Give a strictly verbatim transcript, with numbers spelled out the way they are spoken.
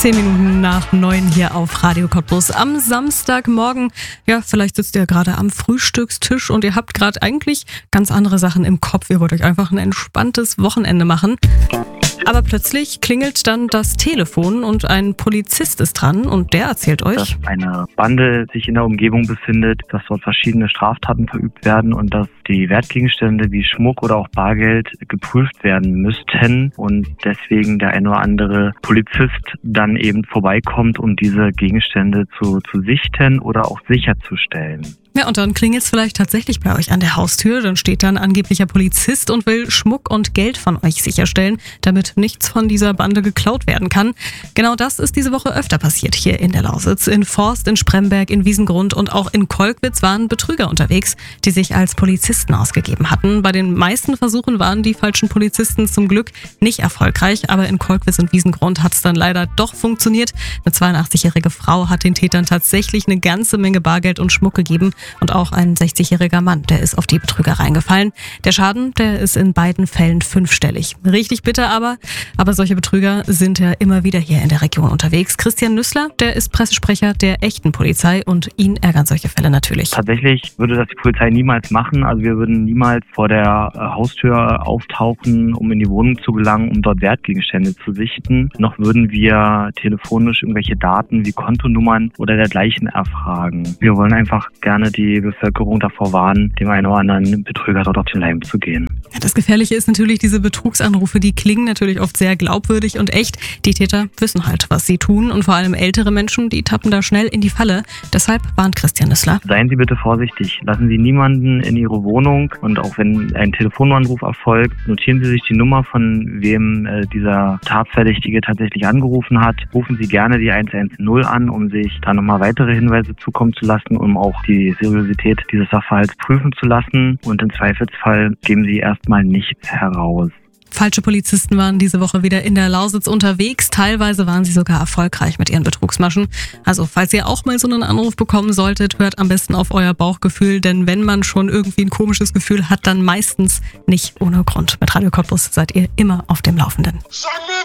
Zehn Minuten nach neun hier auf Radio Cottbus am Samstagmorgen. Ja, vielleicht sitzt ihr gerade am Frühstückstisch und ihr habt gerade eigentlich ganz andere Sachen im Kopf. Ihr wollt euch einfach ein entspanntes Wochenende machen. Aber plötzlich klingelt dann das Telefon und ein Polizist ist dran und der erzählt euch, dass eine Bande sich in der Umgebung befindet, dass dort verschiedene Straftaten verübt werden und dass die Wertgegenstände wie Schmuck oder auch Bargeld geprüft werden müssten und deswegen der ein oder andere Polizist dann eben vorbeikommt, um diese Gegenstände zu, zu sichten oder auch sicherzustellen. Ja, und dann klingelt es vielleicht tatsächlich bei euch an der Haustür. Dann steht da ein angeblicher Polizist und will Schmuck und Geld von euch sicherstellen, damit nichts von dieser Bande geklaut werden kann. Genau das ist diese Woche öfter passiert hier in der Lausitz. In Forst, in Spremberg, in Wiesengrund und auch in Kolkwitz waren Betrüger unterwegs, die sich als Polizisten ausgegeben hatten. Bei den meisten Versuchen waren die falschen Polizisten zum Glück nicht erfolgreich, aber in Kolkwitz und Wiesengrund hat es dann leider doch funktioniert. Eine zweiundachtzigjährige Frau hat den Tätern tatsächlich eine ganze Menge Bargeld und Schmuck gegeben. Und auch ein sechzigjähriger Mann, der ist auf die Betrüger reingefallen. Der Schaden, der ist in beiden Fällen fünfstellig. Richtig bitter aber, aber solche Betrüger sind ja immer wieder hier in der Region unterwegs. Christian Nüssler, der ist Pressesprecher der echten Polizei und ihn ärgern solche Fälle natürlich. Tatsächlich würde das die Polizei niemals machen. Also wir würden niemals vor der Haustür auftauchen, um in die Wohnung zu gelangen, um dort Wertgegenstände zu sichten. Noch würden wir telefonisch irgendwelche Daten wie Kontonummern oder dergleichen erfragen. Wir wollen einfach gerne die Bevölkerung davor warnen, dem einen oder anderen Betrüger dort auf den Leim zu gehen. Ja, das Gefährliche ist natürlich, diese Betrugsanrufe, die klingen natürlich oft sehr glaubwürdig und echt. Die Täter wissen halt, was sie tun und vor allem ältere Menschen, die tappen da schnell in die Falle. Deshalb warnt Christian Nüssler. Seien Sie bitte vorsichtig. Lassen Sie niemanden in Ihre Wohnung und auch wenn ein Telefonanruf erfolgt, notieren Sie sich die Nummer, von wem äh, dieser Tatverdächtige tatsächlich angerufen hat. Rufen Sie gerne die eins eins null an, um sich da nochmal weitere Hinweise zukommen zu lassen, um auch die Seriosität dieses Sachverhalts prüfen zu lassen und im Zweifelsfall geben Sie erstmal nichts heraus. Falsche Polizisten waren diese Woche wieder in der Lausitz unterwegs. Teilweise waren sie sogar erfolgreich mit ihren Betrugsmaschen. Also falls ihr auch mal so einen Anruf bekommen solltet, hört am besten auf euer Bauchgefühl, denn wenn man schon irgendwie ein komisches Gefühl hat, dann meistens nicht ohne Grund. Mit Radio Cottbus seid ihr immer auf dem Laufenden.